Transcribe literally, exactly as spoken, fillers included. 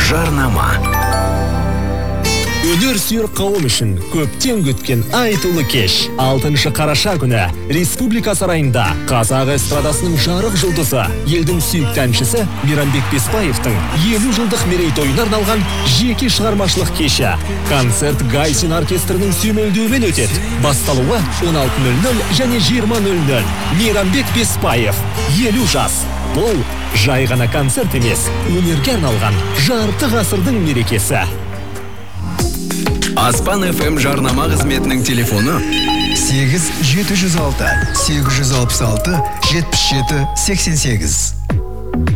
жарнама. Өнер сүйер қауым үшін көптен күткен айтулы кеш. алтыншы қараша күні Республика сарайында қазақ эстрадасының жарық жұлдызы, елдің сүйікті әншісі Мейрамбек Беспаевтың елу жылдық мерейтойына арналған жеке шығармашылық кеші. Концерт Гайсин оркестрінің сүйемелдеуімен өтеді. Басталуы он алты нөл нөл және жиырма нөл нөл. Мейрамбек Беспаев, елу жас. Бұл жай ғана концерт емес, өнерге арналған жарты ғасырдың мерекесі. Аспан эф эм жарнама қызметінің телефоны сегіз жеті жүз алты сегіз жүз алпыс алты жетпіс жеті сексен сегіз.